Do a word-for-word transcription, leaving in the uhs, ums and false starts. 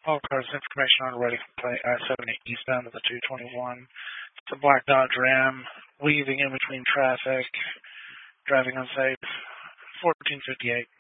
All cars, information on ready for play I seventy eastbound of the two twenty-one. It's a black Dodge Ram, weaving in between traffic, driving unsafe, fourteen fifty-eight.